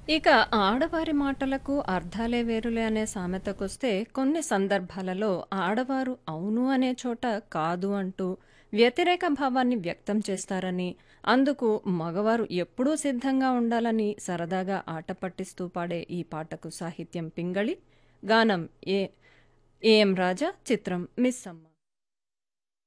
ఇక ఆడవారి మాటలకు అర్థాలే వేరులే అనే సామెతకొస్తే కొన్ని సందర్భాలలో ఆడవారు అవును అనే చోట కాదు అంటూ వ్యతిరేక భావాన్ని వ్యక్తం చేస్తారని, అందుకు మగవారు ఎప్పుడూ సిద్ధంగా ఉండాలని సరదాగా ఆట పట్టిస్తూ పాడే ఈ పాటకు సాహిత్యం పింగళి, గానం ఏఎం రాజా, చిత్రం మిస్సమ్మ.